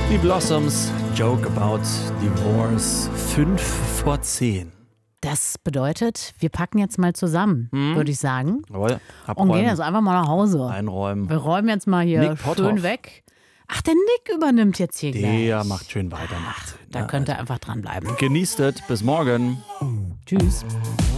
Die Blossoms, Joke About Divorce, 5 vor 10. Das bedeutet, wir packen jetzt mal zusammen, würde ich sagen. Jawohl, Und abräumen, gehen jetzt einfach mal nach Hause. einräumen. Wir räumen jetzt mal hier Nick Potthoff. schön weg. Ach, der Nick übernimmt jetzt hier gleich. Der macht schön weiter. Da könnt ihr einfach dranbleiben. Genießt es. Bis morgen. Tschüss.